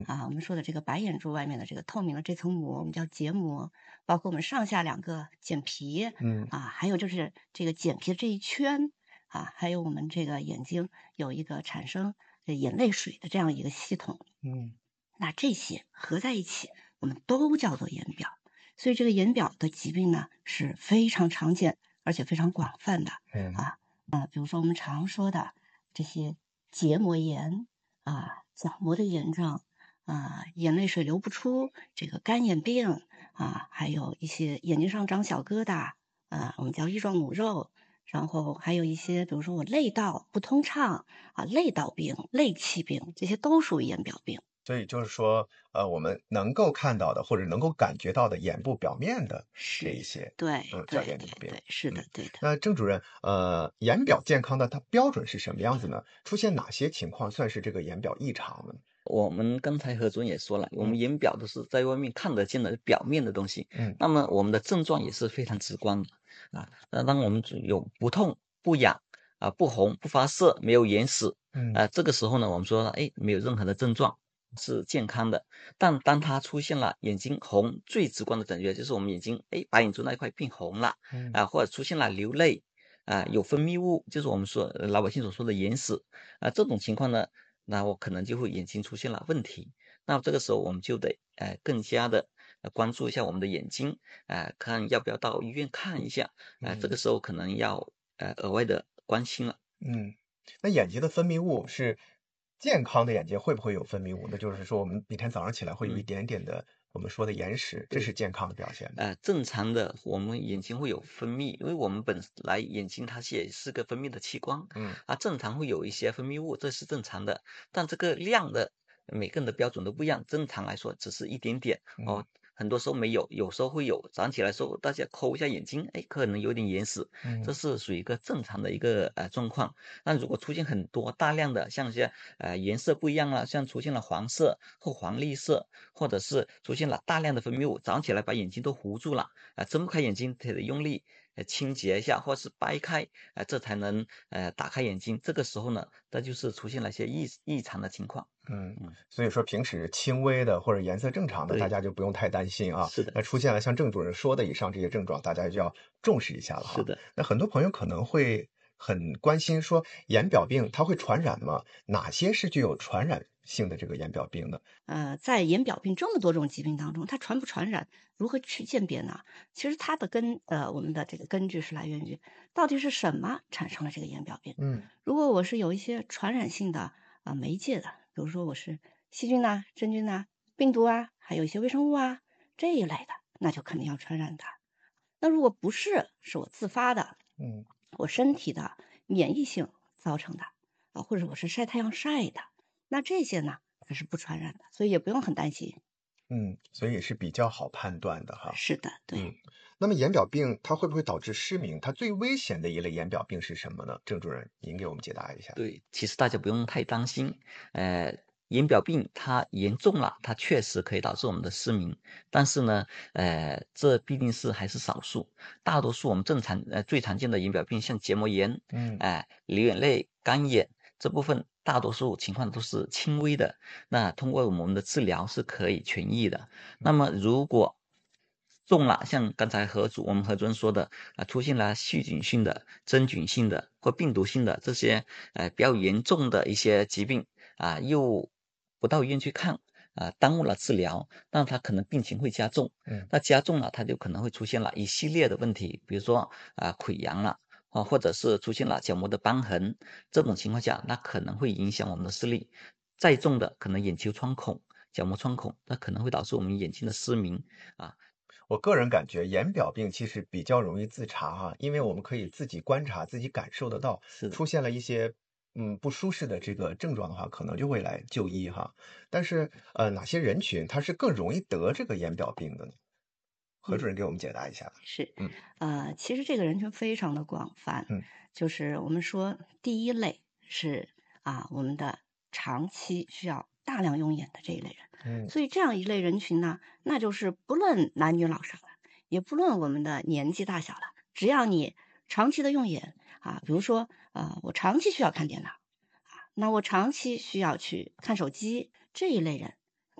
我们说的这个白眼珠外面的这个透明的这层膜，我们叫结膜，包括我们上下两个睑皮还有就是这个睑皮的这一圈还有我们这个眼睛有一个产生眼泪水的这样一个系统。那这些合在一起，我们都叫做眼表。所以这个眼表的疾病呢是非常常见而且非常广泛的比如说我们常说的这些结膜炎角膜的炎症眼泪水流不出，这个干眼病还有一些眼睛上长小疙瘩我们叫翼状母肉，然后还有一些比如说我泪道不通畅泪道病、泪气病，这些都属于眼表病。 所以就是说，我们能够看到的或者能够感觉到的眼部表面的这一些， 对叫眼表病。 对，是的，对的。 那郑主任，眼表健康的它标准是什么样子呢？出现哪些情况算是这个眼表异常呢？ 我们刚才何主任也说了，我们眼表都是在外面看得见的表面的东西，那么我们的症状也是非常直观的那当我们有不痛、不痒不红、不发涩、没有眼屎这个时候呢，我们说没有任何的症状，是健康的。但当它出现了眼睛红，最直观的感觉就是我们眼睛白眼珠那一块变红了或者出现了流泪有分泌物，就是我们说老百姓所说的眼屎这种情况呢，那我可能就会眼睛出现了问题。那这个时候我们就得更加的关注一下我们的眼睛看要不要到医院看一下这个时候可能要额外的关心了。 那眼睛的分泌物是健康的眼睛会不会有分泌物？那就是说我们每天早上起来会有一点点的我们说的眼屎，这是健康的表现吗？ 正常的我们眼睛会有分泌，因为我们本来眼睛它也是个分泌的器官正常会有一些分泌物，这是正常的。但这个量的每个人的标准都不一样，正常来说只是一点点很多时候没有，有时候会有。早上起来的时候大家抠一下眼睛可能有点眼屎这是属于一个正常的一个状况。那如果出现很多大量的像一些颜色不一样像出现了黄色或黄绿色，或者是出现了大量的分泌物，早上起来把眼睛都糊住了睁不开眼睛，得用力清洁一下或是掰开这才能打开眼睛。这个时候呢，那就是出现了一些异常的情况。 所以说平时轻微的或者颜色正常的，大家就不用太担心是的。 那出现了像郑主任说的以上这些症状，大家就要重视一下了是的。 那很多朋友可能会很关心说，眼表病它会传染吗？哪些是具有传染性的这个眼表病呢？ 在眼表病这么多种疾病当中，它传不传染，如何去鉴别呢？其实它的我们的这个根据是来源于到底是什么产生了这个眼表病。如果我是有一些传染性的媒介的，比如说我是细菌真菌病毒还有一些微生物这一类的，那就肯定要传染的。那如果不是，是我自发的，我身体的免疫性造成的或者我是晒太阳晒的，那这些呢它是不传染的，所以也不用很担心。 所以是比较好判断的哈。 是的，对。 那么眼表病它会不会导致失明？它最危险的一类眼表病是什么呢？郑主任，您给我们解答一下。 对，其实大家不用太担心。眼表病它严重了，它确实可以导致我们的失明，但是呢，这毕竟还是少数。大多数我们最常见的眼表病，像结膜炎，流眼泪、干眼这部分，大多数情况都是轻微的。那通过我们的治疗是可以痊愈的。那么如果重了，像刚才我们何主任说的出现了细菌性的、真菌性的或病毒性的这些比较严重的一些疾病又不到医院去看耽误了治疗，那他可能病情会加重。那加重了，他就可能会出现了一系列的问题，比如说溃疡了或者是出现了角膜的瘢痕。这种情况下，那可能会影响我们的视力。再重的可能眼球穿孔、角膜穿孔，那可能会导致我们眼睛的失明我个人感觉眼表病其实比较容易自查因为我们可以自己观察、自己感受得到，出现了一些不舒适的这个症状的话，可能就会来就医但是哪些人群他是更容易得这个眼表病的呢？何主任给我们解答一下。 是，其实这个人群非常的广泛，就是我们说第一类是我们的长期需要大量用眼的这一类人，所以这样一类人群呢，那就是不论男女老少了，也不论我们的年纪大小了，只要你长期的用眼比如说我长期需要看电脑那我长期需要去看手机，这一类人